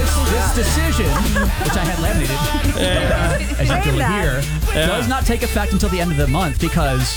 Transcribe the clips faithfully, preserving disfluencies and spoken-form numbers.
this decision, which I had laminated, as you can hear, Yeah. does not take effect until the end of the month because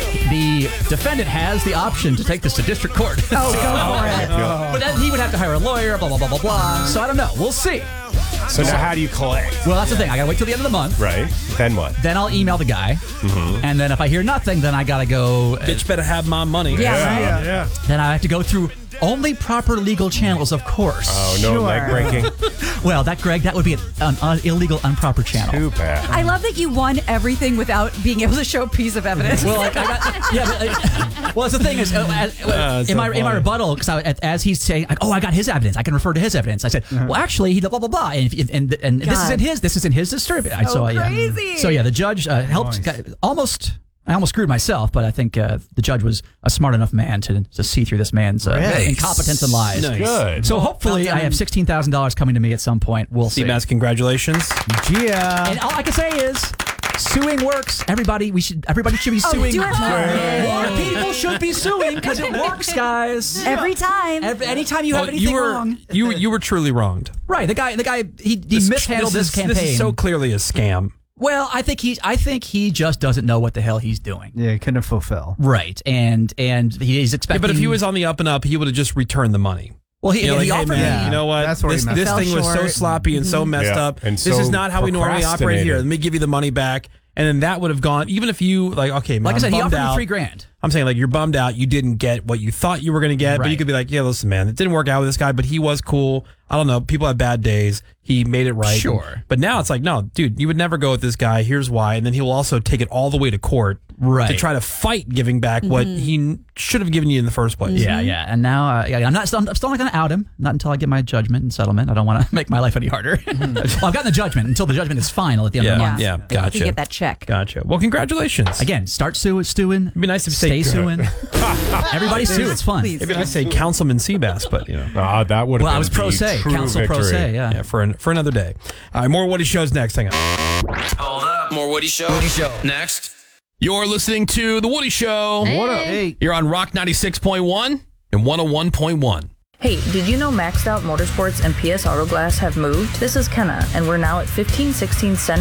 the defendant has the option to take this to district court. Oh, go for it. But then he would have to hire a lawyer, blah, blah, blah, blah, blah. So I don't know. We'll see. So now how do you collect? Well, that's the thing. I got to wait till the end of the month. Right. Then what? Then I'll email the guy. Mm-hmm. And then if I hear nothing, then I got to go. Bitch better have my money. Yeah, right. Yeah. yeah. Then I have to go through only proper legal channels, of course. Oh, no Sure. leg breaking. Well, that, Greg, that would be an, an uh, illegal, improper channel. Too bad. I love that you won everything without being able to show a piece of evidence. Well, like, I got, yeah, but, uh, well, that's the thing is, uh, as, Uh, in so my in my funny. rebuttal, because as he's saying, like, oh, I got his evidence, I can refer to his evidence. I said, well, actually, he blah blah blah, and if- and and, this God. isn't his, this isn't his disturbance. So so yeah. crazy. So yeah, the judge uh, helped got, almost. I almost screwed myself, but I think uh, the judge was a smart enough man to to see through this man's uh, Nice. incompetence and lies. Nice. Good. So hopefully, I have sixteen thousand dollars coming to me at some point. We'll see. Seabass, congratulations. Yeah. And all I can say is, suing works. Everybody, we should. Everybody should be Oh, suing. do it more. More people should be suing because it works, guys. Every time. Every, anytime you have Oh, anything you were wrong, you you were truly wronged. right? The guy, the guy, he, he This- mishandled this, is, campaign. This is so clearly a scam. well, I think he, I think he just doesn't know what the hell he's doing. Yeah, couldn't fulfill. Right, and and he's Yeah, expecting. but if he was on the up and up, he would have just returned the money. well, he, You know, he like, hey, offered man, me. you know what? That's where he this messed this up. thing was so Fell short. sloppy and so messed Yeah, up. and This so is not how we normally operate here. procrastinated. Let me give you the money back. And then that would have gone, even if you, like, okay, man, like I I'm said, he bummed offered out. me three grand. I'm saying, like, you're bummed out. You didn't get what you thought you were going to get. But you Right. could be like, yeah, listen, man, it didn't work out with this guy, but he was cool. I don't know. People have bad days. He made it right. Sure. But now it's like, no, dude, you would never go with this guy. Here's why. And then he'll also take it all the way to court Right. to try to fight giving back what he n- should have given you in the first place. Yeah, yeah. And now, uh, yeah, I'm not. Still, I'm still not going to out him. Not until I get my judgment and settlement. I don't want to make my life any harder. well, I've gotten the judgment. Until the judgment is final at the end of the Yeah, month. yeah, You gotcha. get that check. Gotcha. Well, congratulations. Again, start suing, stewing. It'd be nice if stay say- suing. Everybody sue. It's fun. Please. Maybe I say Councilman Seabass, but you know. Ah, that would have Well, been I was pro the se, true counsel pro victory. se. Yeah. Yeah, for an, for another day. All right, more Woody Shows next. Hang on. Hold up. More Woody Show. Woody Show. Next. You're listening to The Woody Show. What up? Hey. You're on Rock ninety-six point one and one oh one point one. Hey, did you know Maxed Out Motorsports and P S Auto Glass have moved? This is Kenna, and we're now at fifteen sixteen Center